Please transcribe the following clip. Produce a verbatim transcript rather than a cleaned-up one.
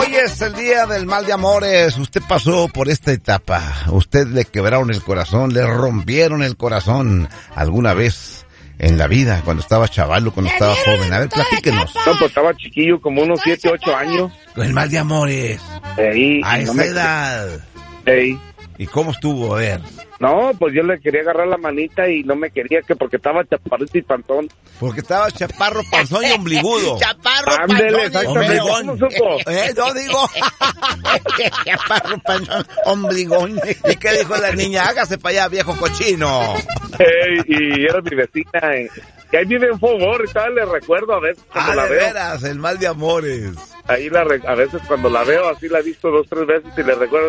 Hoy es el día del mal de amores. Usted pasó por esta etapa. Usted le quebraron el corazón, le rompieron el corazón alguna vez en la vida, cuando estaba chavalo, cuando estaba joven. A ver, platíquenos. No, pues estaba chiquillo, como unos siete, ocho años. El mal de amores. Ey, A no esa me- edad. Ey. ¿Y cómo estuvo? A ver. No, pues yo le quería agarrar la manita y no me quería, que porque estaba chaparrito y pantón. Porque estaba chaparro, panzón y ombligudo. Chaparro, Ándele, panzón y exactamente. ombliguón. ¿Cómo supo? Eh, no digo. Chaparro, panzón, ombliguón. ¿Y qué dijo la niña? Hágase para allá, viejo cochino. Ey, y era mi vecina. eh. Que ahí vive en Fogor y tal, le recuerdo a veces cuando Ah, la de veo. veras, el mal de amores. Ahí la re- a veces cuando la veo, así la he visto dos, tres veces y le recuerdo